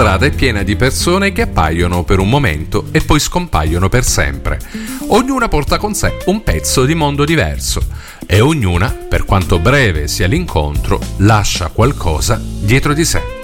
strada è piena di persone che appaiono per un momento e poi scompaiono per sempre. Ognuna porta con sé un pezzo di mondo diverso e ognuna, per quanto breve sia l'incontro, lascia qualcosa dietro di sé.